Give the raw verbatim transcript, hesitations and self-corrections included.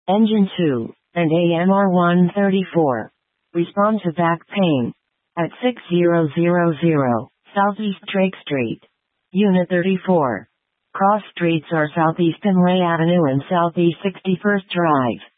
Engine two, and A M R one thirty-four. Respond to back pain. At six thousand Southeast Drake Street. Unit thirty-four. Cross streets are Southeast Penlay Avenue and Southeast sixty-first Drive.